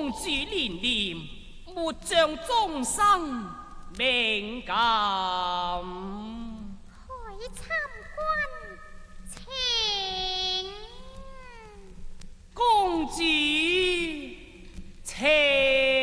公主憐念，沒將終生命感。 海參